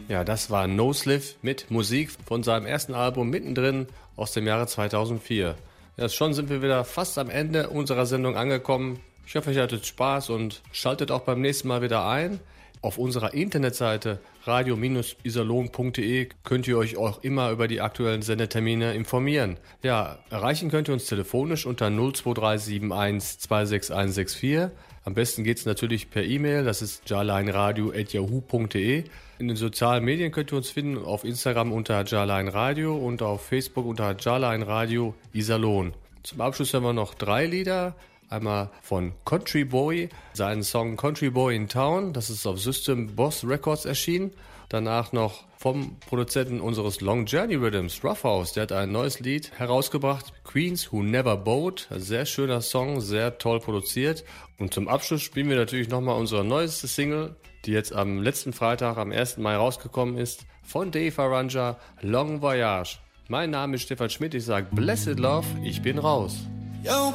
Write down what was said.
Ja, das war No Sliff mit Musik von seinem ersten Album Mittendrin aus dem Jahre 2004. Ja, schon sind wir wieder fast am Ende unserer Sendung angekommen. Ich hoffe, ihr hattet Spaß und schaltet auch beim nächsten Mal wieder ein. Auf unserer Internetseite radio-iserlohn.de könnt ihr euch auch immer über die aktuellen Sendetermine informieren. Ja, erreichen könnt ihr uns telefonisch unter 02371 26164. Am besten geht's natürlich per E-Mail, das ist jarleinradio@yahoo.de. In den sozialen Medien könnt ihr uns finden, auf Instagram unter Jarlein Radio und auf Facebook unter Jarlein Radio Iserlohn. Zum Abschluss haben wir noch 3 Lieder. Einmal von Country Boy, seinen Song Country Boy in Town, das ist auf System Boss Records erschienen. Danach noch vom Produzenten unseres Long Journey Rhythms, Roughhouse, der hat ein neues Lied herausgebracht, Queens Who Never Bowed. Sehr schöner Song, sehr toll produziert. Und zum Abschluss spielen wir natürlich nochmal unsere neueste Single, die jetzt am letzten Freitag, am 1. Mai rausgekommen ist, von Dave Arranga, Long Voyage. Mein Name ist Stefan Schmidt, ich sage Blessed Love, ich bin raus. Yo,